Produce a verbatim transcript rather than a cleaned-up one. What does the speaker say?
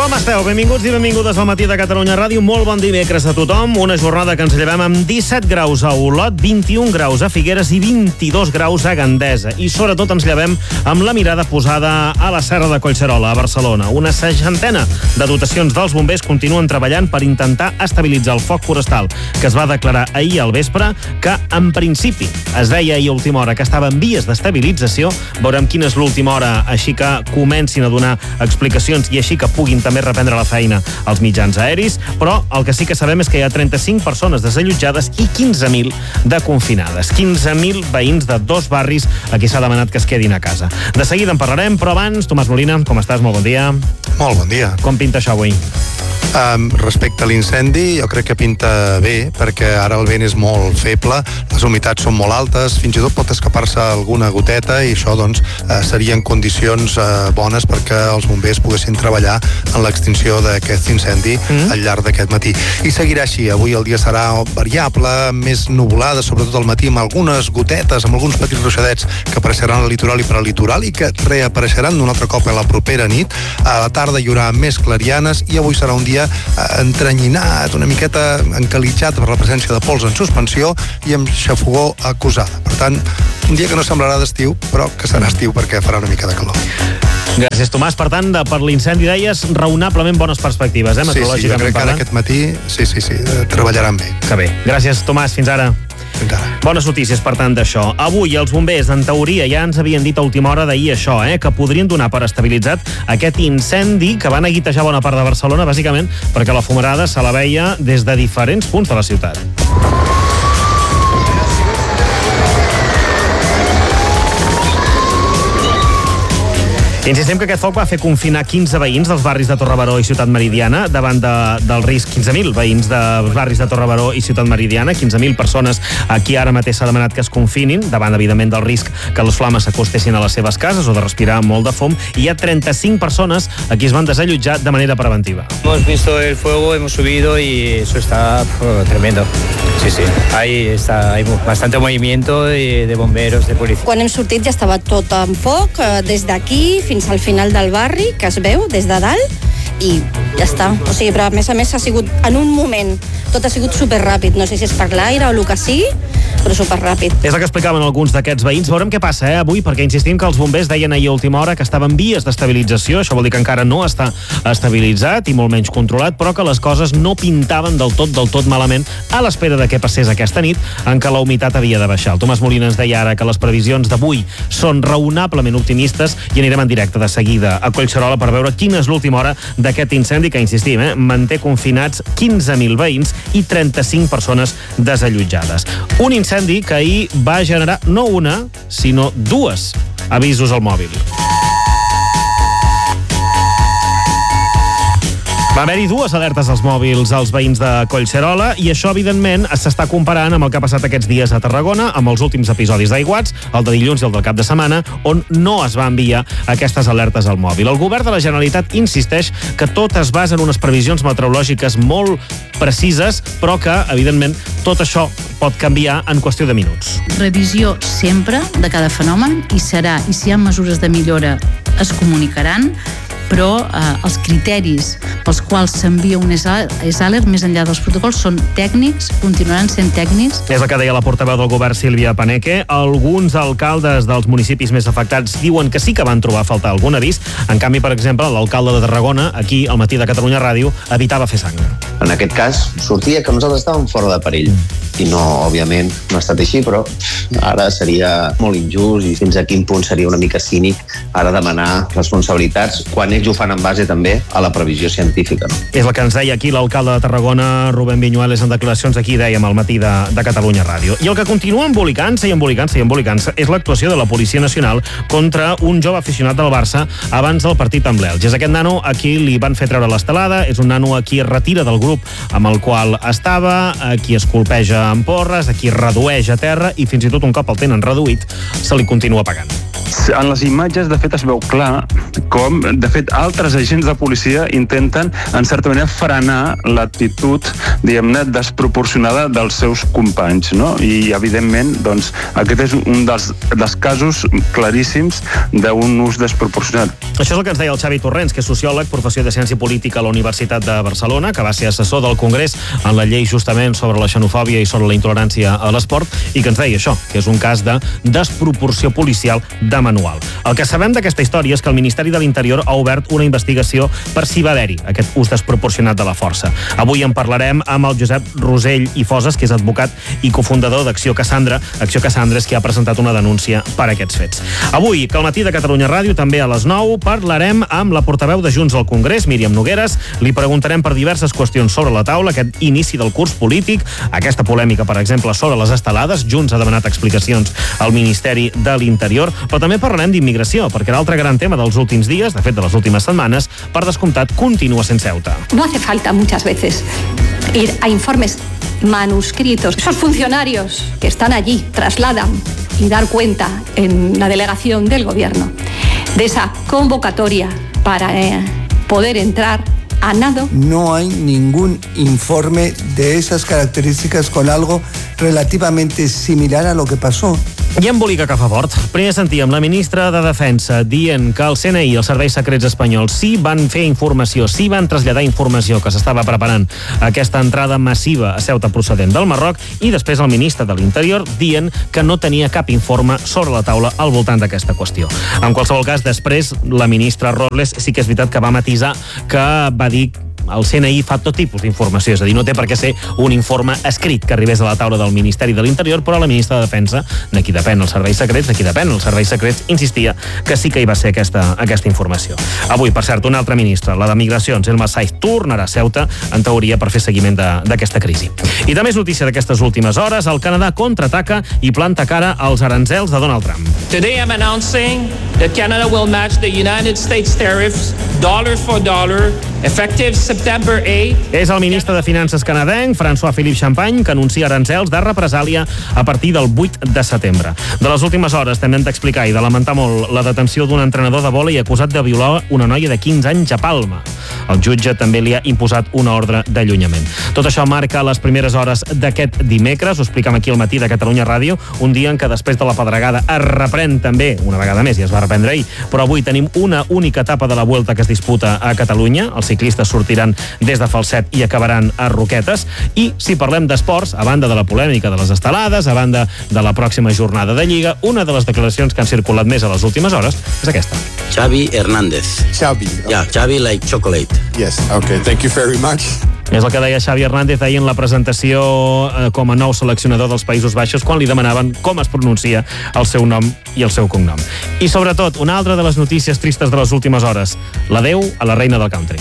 Com esteu? Benvinguts i benvingudes al Matí de Catalunya Ràdio. Molt bon dimecres a tothom. Una jornada que ens llevem amb disset graus a Olot, vint-i-un graus a Figueres i vint-i-dos graus a Gandesa. I sobretot ens llevem amb la mirada posada a la Serra de Collserola, a Barcelona. Una seixantena de dotacions dels bombers continuen treballant per intentar estabilitzar el foc forestal, que es va declarar ahir al vespre, que en principi es deia ahir a última hora que estava en vies d'estabilització. Veurem quina és l'última hora, així que comencin a donar explicacions i així que puguin també reprendre la feina als mitjans aeris, però el que sí que sabem és que hi ha trenta-cinc persones desallotjades i quinze mil de confinades. quinze mil veïns de dos barris a qui s'ha demanat que es quedin a casa. De seguida en parlarem, però abans, Tomàs Molina, com estàs? Molt bon dia. Molt bon dia. Com pinta això avui? Um, respecte a l'incendi, jo crec que pinta bé, perquè ara el vent és molt feble, les humitats són molt altes, fins i tot pot escapar-se alguna goteta i això doncs eh, serien condicions eh, bones perquè els bombers poguessin treballar en l'extinció d'aquest incendi mm. al llarg d'aquest matí. I seguirà així, avui el dia serà variable, més nuvolada, sobretot al matí, amb algunes gotetes, amb alguns petits ruixadets que apareixeran al litoral i per al litoral i que reapareixeran d'un altre cop a la propera nit. A la tarda hi haurà més clarianes i avui serà un dia entranyinat, una miqueta encalitjat per la presència de pols en suspensió i amb xafogó acusada. Per tant, un dia que no semblarà d'estiu, però que serà estiu perquè farà una mica de calor. Gràcies, Tomàs. Per tant, de, per l'incendi deies raonablement bones perspectives, eh, meteorològicament. Sí, sí, jo crec que ara aquest matí sí, sí, sí, treballaran bé. Que bé. Gràcies, Tomàs. Fins ara. Bones notícies, per tant, d'això. Avui els bombers, en teoria, ja ens havien dit a última hora d'ahir això, eh, que podrien donar per estabilitzat aquest incendi que va neguitejar bona part de Barcelona, bàsicament perquè la fumarada se la veia des de diferents punts de la ciutat. Insistim que aquest foc va fer confinar quinze veïns dels barris de Torre Baró i Ciutat Meridiana davant de, del risc, quinze mil veïns dels barris de Torre Baró i Ciutat Meridiana, quinze mil persones a qui ara mateix s'ha demanat que es confinin, davant, evidentment, del risc que les flames s'acostessin a les seves cases o de respirar molt de fum, i hi ha trenta-cinc persones a qui es van desallotjar de manera preventiva. Hemos visto el fuego, hemos subido y eso está oh, tremendo. Sí, sí. Ahí está, hay bastante movimiento de, de bomberos, de policía. Quan hem sortit ja estava tot en foc, des d'aquí fins al final del barri, que es veu des de dalt, i ja està. O sigui, però a més a més ha sigut en un moment, tot ha sigut superràpid. No sé si és per l'aire o el que sigui, però superràpid. És el que explicaven alguns d'aquests veïns. Veurem què passa eh, avui, perquè insistim que els bombers deien ahir a última hora que estava en vies d'estabilització. Això vol dir que encara no està estabilitzat i molt menys controlat, però que les coses no pintaven del tot, del tot malament a l'espera de què passés aquesta nit en què la humitat havia de baixar. El Tomàs Molina ens deia ara que les previsions d'avui són raonablement optimistes i anirem en directe de seguida a Collserola per veure quina és l'última hora d'aquest incendi que, insistim, eh, manté confinats quinze mil veïns i trenta-cinc persones desallotjades. Un incendi que ahir va generar no una, sinó dues avisos al mòbil. Va haver-hi dues alertes als mòbils als veïns de Collserola i això, evidentment, s'està comparant amb el que ha passat aquests dies a Tarragona, amb els últims episodis d'aiguats, el de dilluns i el del cap de setmana, on no es va enviar aquestes alertes al mòbil. El govern de la Generalitat insisteix que tot es basa en unes previsions meteorològiques molt precises, però que, evidentment, tot això pot canviar en qüestió de minuts. Revisió sempre de cada fenomen i serà, i si hi ha mesures de millora es comunicaran, però eh, els criteris pels quals s'envia un ESALER més enllà dels protocols són tècnics, continuaran sent tècnics. És el que deia la portaveu del govern, Sílvia Paneque. Alguns alcaldes dels municipis més afectats diuen que sí que van trobar a faltar algun avís. En canvi, per exemple, l'alcalde de Tarragona, aquí al Matí de Catalunya Ràdio, evitava fer sang. En aquest cas, sortia que nosaltres estàvem fora de perill. I no, òbviament, no ha estat així, però ara seria molt injust i fins a quin punt seria una mica cínic ara demanar responsabilitats quan ells ho fan en base també a la previsió científica. No? És el que ens deia aquí l'alcalde de Tarragona, Rubén Viñuales, en declaracions aquí, dèiem, al Matí de, de Catalunya Ràdio. I el que continua embolicant-se i embolicant-se i embolicant-se és l'actuació de la Policia Nacional contra un jove aficionat del Barça abans del partit amb l'Elx. És aquest nano a qui li van fer treure l'estelada, és un nano a qui es retira del grup amb el qual estava, a qui es colpeja amb porres, a qui redueix a terra i fins i tot un cop el tenen reduït se li continua pagant. En les imatges, de fet, es veu clar com, de fet, altres agents de policia intenten, en certa manera, frenar l'actitud, diguem-ne, desproporcionada dels seus companys, no? I, evidentment, doncs, aquest és un dels, dels casos claríssims d'un ús desproporcionat. Això és el que ens deia el Xavi Torrents, que és sociòleg, professor de Ciència Política a la Universitat de Barcelona, que va ser assessor del Congrés en la llei justament sobre la xenofòbia i sobre la intolerància a l'esport, i que ens deia això, que és un cas de desproporció policial de manual. El que sabem d'aquesta història és que el Ministeri de l'Interior ha obert una investigació per si va haver-hi aquest ús desproporcionat de la força. Avui en parlarem amb el Josep Rosell i Foses, que és advocat i cofundador d'Acció Cassandra. Acció Cassandra és qui ha presentat una denúncia per aquests fets. Avui, que al matí de Catalunya Ràdio, també a les nou, parlarem amb la portaveu de Junts al Congrés, Míriam Nogueres. Li preguntarem per diverses qüestions sobre la taula, aquest inici del curs polític, aquesta polèmica, per exemple, sobre les estelades. Junts ha demanat explicacions al Ministeri de l'Interior, però també parlarem d'immigració, perquè l'altre gran tema dels últims dies, de fet de les últimes setmanes, per descomptat, continua sent Ceuta. No hace falta muchas veces ir a informes manuscritos. Esos funcionarios que están allí trasladan y dar cuenta en la delegación del gobierno de esa convocatoria para eh, poder entrar a nado. No hay ningún informe de esas características con algo relativamente similar a lo que pasó. I embolica que fa fort. Primer sentíem la ministra de Defensa dient que el C N I, els serveis secrets espanyols, sí van fer informació, sí van traslladar informació que s'estava preparant aquesta entrada massiva a Ceuta procedent del Marroc, i després el ministre de l'Interior dient que no tenia cap informe sobre la taula al voltant d'aquesta qüestió. En qualsevol cas, després, la ministra Robles sí que és veritat que va matisar, que va dir el C N I fa tot tipus d'informació, és a dir, no té per què ser un informe escrit que arribés a la taula del Ministeri de l'Interior, però la ministra de Defensa, de qui depèn els serveis secrets, de qui depèn els serveis secrets, insistia que sí que hi va ser aquesta, aquesta informació. Avui, per cert, una altra ministra, la de Migracions, Elma Saiz, tornarà a Ceuta, en teoria, per fer seguiment d'aquesta crisi. I també és notícia d'aquestes últimes hores, el Canadà contraataca i planta cara als aranzels de Donald Trump. Today I'm announcing that Canada will match the United States tariffs dollar for dollar, effective September eighth. És el ministre de Finances canadenc, François-Philippe Champagne, que anuncia aranzels de represàlia a partir del vuit de setembre. De les últimes hores també hem d'explicar i de lamentar molt la detenció d'un entrenador de vòlei acusat de violar una noia de quinze anys a Palma. El jutge també li ha imposat una ordre d'allunyament. Tot això marca les primeres hores d'aquest dimecres, ho expliquem aquí al matí de Catalunya Ràdio, un dia en què després de la pedregada es reprèn també, una vegada més, ja es va reprendre ahir, però avui tenim una única etapa de la Vuelta que es disputa a Catalunya. Els ciclistes sortiran des de Falset i acabaran a Roquetes. I si parlem d'esports, a banda de la polèmica de les estelades, a banda de la pròxima jornada de Lliga, una de les declaracions que han circulat més a les últimes hores és aquesta. Xavi Hernández. Xavi. Okay. Yeah, Xavi like chocolate. Yes, okay, thank you very much. És el que deia Xavi Hernández ahir en la presentació eh, com a nou seleccionador dels Països Baixos, quan li demanaven com es pronuncia el seu nom i el seu cognom. I sobretot, una altra de les notícies tristes de les últimes hores, l'adeu a la reina del country.